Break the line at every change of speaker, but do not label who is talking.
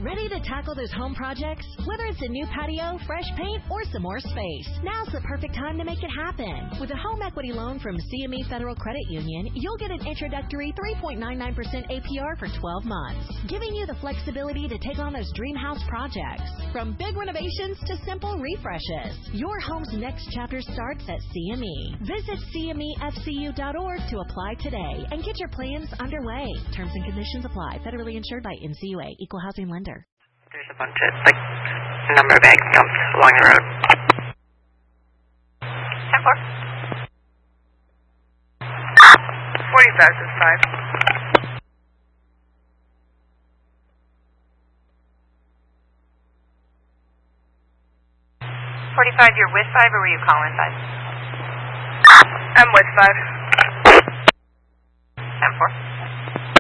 Ready to tackle those home projects? Whether it's a new patio, fresh paint, or some more space, now's the perfect time to make it happen. With a home equity loan from CME Federal Credit Union, you'll get an introductory 3.99% APR for 12 months, giving you the flexibility to take on those dream house projects. From big renovations to simple refreshes, your home's next chapter starts at CME. Visit CMEFCU.org to apply today and get your plans underway. Terms and conditions apply. Federally insured by NCUA. Equal housing lender.
There's a bunch of, number of egg dumps along the road. 10-4. 45 is 5. 45, you're with 5 or were you calling 5? I'm with 5. 10-4.